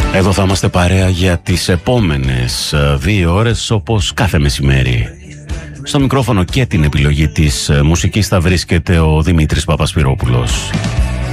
Εδώ θα είμαστε παρέα για τις επόμενες 2 ώρες, όπως κάθε μεσημέρι. Στο μικρόφωνο και την επιλογή της μουσικής θα βρίσκεται ο Δημήτρης Παπασπυρόπουλος.